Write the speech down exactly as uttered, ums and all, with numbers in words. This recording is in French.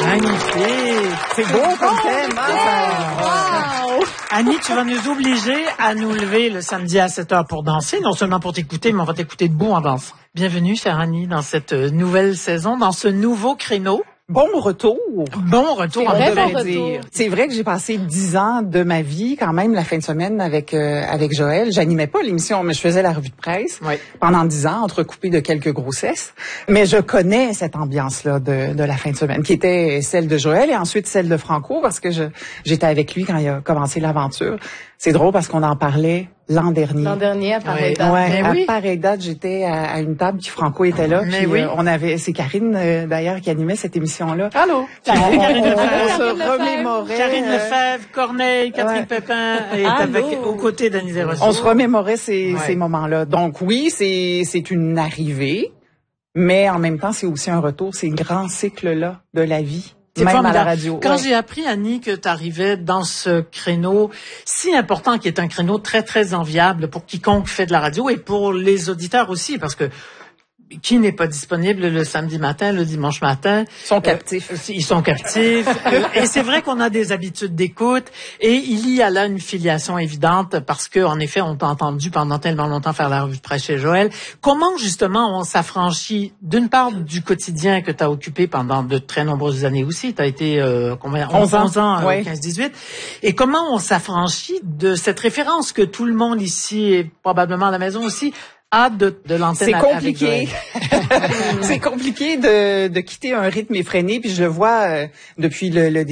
Magnifique. C'est beau comme thème, hein? Wow. Annie, tu vas nous obliger à nous lever le samedi à sept heures pour danser, non seulement pour t'écouter, mais on va t'écouter debout en dansant. Bienvenue, chère Annie, dans cette nouvelle saison, dans ce nouveau créneau. Bon retour. Bon retour, on devrait devrait dire. dire. C'est vrai que j'ai passé dix ans de ma vie, quand même, la fin de semaine avec euh, avec Joël. J'animais pas l'émission, mais je faisais la revue de presse Oui. pendant dix ans, entrecoupée de quelques grossesses. Mais je connais cette ambiance-là de, de la fin de semaine, qui était celle de Joël et ensuite celle de Franco, parce que je j'étais avec lui quand il a commencé l'aventure. C'est drôle parce qu'on en parlait l'an dernier. L'an dernier, à pareille Oui. date. Ouais, Mais à oui. pareille date, j'étais à, à une table puis Franco était là. Mais Puis oui. euh, on avait, c'est Karine euh, d'ailleurs qui animait cette émission-là. Allô? On, on, Karine on, Lefebvre. on se Karine Lefebvre. remémorait. Karine euh, Lefebvre, Corneille, Catherine ouais. Pépin, et Allô. avec, aux côtés d'Annie Desrosiers. On se remémorait ces, Ouais. ces moments-là. Donc oui, c'est c'est une arrivée, mais en même temps, c'est aussi un retour. C'est le grand cycle-là de la vie. C'est Même à la formidable. radio. Quand Ouais. j'ai appris, Annie, que tu arrivais dans ce créneau si important, qui est un créneau très, très enviable pour quiconque fait de la radio et pour les auditeurs aussi, parce que qui n'est pas disponible le samedi matin, le dimanche matin? Ils sont captifs. Euh, ils sont captifs. Euh, et c'est vrai qu'on a des habitudes d'écoute. Et il y a là une filiation évidente parce que, en effet, on t'a entendu pendant tellement longtemps faire la revue de presse chez Joël. Comment, justement, on s'affranchit, d'une part, du quotidien que tu as occupé pendant de très nombreuses années aussi. Tu as été, euh, combien? onze ans. onze ans, Ouais. quinze dix-huit. Et comment on s'affranchit de cette référence que tout le monde ici, et probablement à la maison aussi, a de, de l'antenne C'est avec compliqué. Joël. C'est compliqué de, de quitter un rythme effréné. Puis je le vois euh, depuis le, le